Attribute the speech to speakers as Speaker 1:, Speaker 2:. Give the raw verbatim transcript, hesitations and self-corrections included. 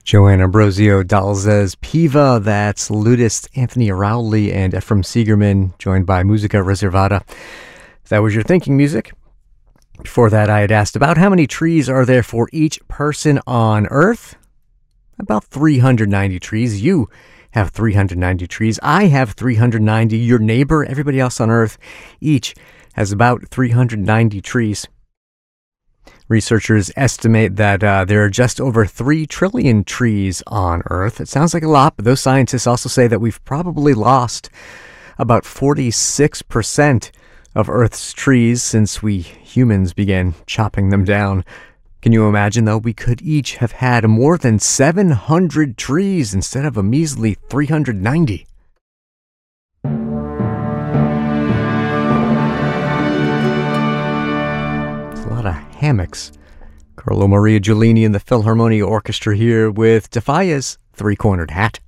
Speaker 1: Joanna Ambrosio Dalzes Piva, that's Ludist Anthony Rowley and Ephraim Siegerman, joined by Musica Reservata. That was your thinking music. Before that, I had asked about how many trees are there for each person on Earth? About three hundred ninety trees. You have three hundred ninety trees. I have three hundred ninety. Your neighbor, everybody else on Earth, each has about three hundred ninety trees. Researchers estimate that uh, there are just over three trillion trees on Earth. It sounds like a lot, but those scientists also say that we've probably lost about forty-six percent of Earth's trees since we humans began chopping them down. Can you imagine, though? We could each have had more than seven hundred trees instead of a measly three hundred ninety. Hammocks. Carlo Maria Giulini and the Philharmonia Orchestra here with Defia's Three-Cornered Hat.